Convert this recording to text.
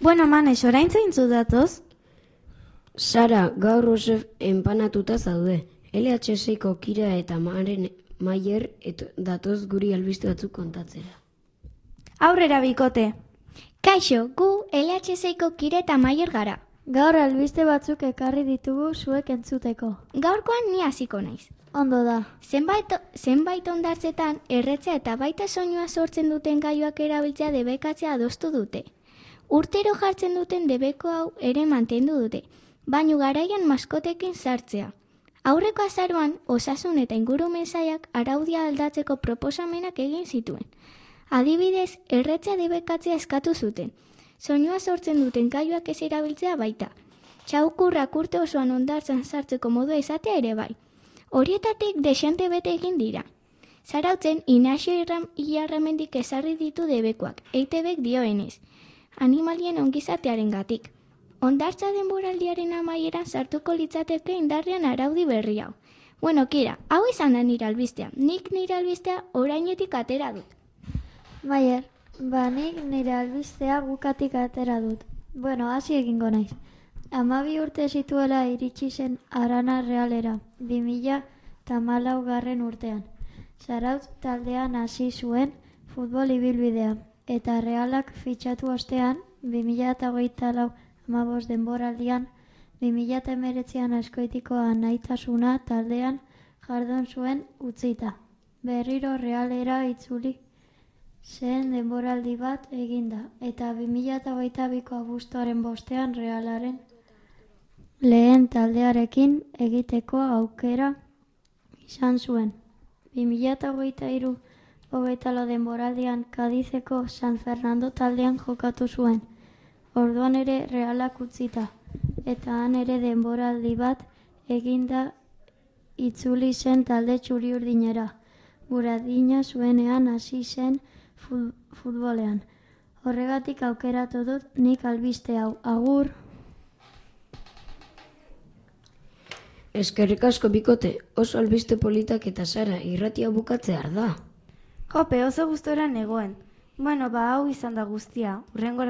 Bueno, Manes, orain zeintzu datoz? Sara, gaur oso enpanatuta zaude. LHSko Kira eta Maier datoz guri albiste batzuk kontatzera. Aurrera bikote. Kaixo, gu LHSko Kira eta Maier gara. Gaur albiste batzuk ekarri ditugu zuek entzuteko. Gaurkoan ni hasiko naiz. Ondo da. Zenbait hondartzetan erretzea eta baita soinua sortzen duten gailuak erabiltzea debekatzea adostu dute. Urtero jartzen duten debeko hau ere mantendu dute, baino garaian maskotekin sartzea. Aurreko azaroan, Osasun eta Ingurumen Sailak araudia aldatzeko proposamenak egin zituen. Adibidez, erretzea debekatzea eskatu zuten. Soinua sortzen duten gailuak ez erabiltzea baita. Txaukurrak urte osoan hondartzan sartzeko modua izatea ere bai. Horietatik desente bete egin dira. Zarautzen, Inazio Ilarramendik ezarri ditu debekoak, EITBek dioenez, animalien ongizatearen gatik. Hondartza denboraldiaren amaieran sartuko litzateke indarrean araudi berri hau. Bueno, Kira, hau izan da nire albistea. Nik nire albistea orainetik atera dut. Maier, nik nire albistea bukatik atera dut. Bueno, hasi egingo naiz. 12 urte zituela iritsi zen Arana Realera, 2014 urtean. Zarautz taldean hasi zuen futbol ibilbidea, eta Realak fitxatu ostean, 2024-15 denboraldian, 2019an Azkoitikoa Naitasuna taldean jardun zuen utzita. Berriro Realera itzuli zen denboraldi bat eginda, eta 2022ko abuztuaren 5ean Realaren lehen taldearekin egiteko aukera izan zuen. 2023-24 denboraldian Kadizeko San Fernando taldean jokatu zuen. Orduan ere Realak utzita, eta han ere denboraldi bat eginda itzuli zen talde txuri-urdinera. Guradina zuenean hasi zen futbolean. Horregatik aukeratu dut nik albiste hau. Agur! Eskerrik asko bikote, oso albiste politak eta Sara, irratia bukatzear da. Jope, oso gustora negoen. Bueno, hau izan da guztia. Hurrengora